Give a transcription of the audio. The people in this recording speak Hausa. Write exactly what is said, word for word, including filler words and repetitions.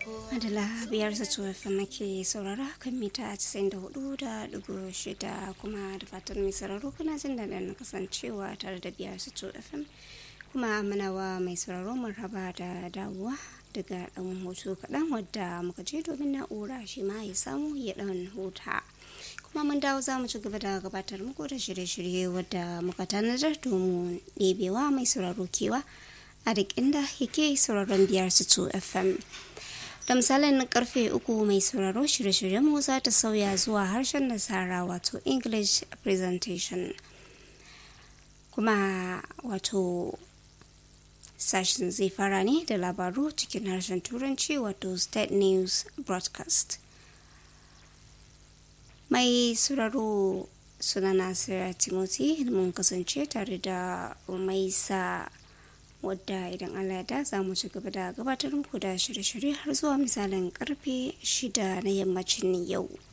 Adala biyar sa tuwa muke saurara kan mita casa'in da hudu da dugu shida kuma da fatan mai sauraro kuna jin daɗin kasancewa tare da biyar sa tuwa F M kuma muna wa mai sauraro marhaba da dawowa daga ɗan hutu kaɗan wadda muka je domin na'ura shi ma ya samu ya ɗan huta. Kuma mun dawo za mu ci gaba da gabatar muku da shirye-shirye wadda muka tanadar domin ɗebewa mai sauraro kewa a duk inda yake sauraron biyar sa tuwa F M. Da misalin karfe uku mai sauraro shirye-shiryen mu za ta sauya zuwa harshen nasara wato English presentation. Kuma wato sashen zai fara ne da labaru cikin harshen turanci wato state news broadcast. Mai sauraro sunana Sarah Timothy mun kasance tare da Umaisa wadda idan Allah ya za mu ci gaba da gabatar muku da shirye-shirye har zuwa misalin karfe shida na yammacin yau.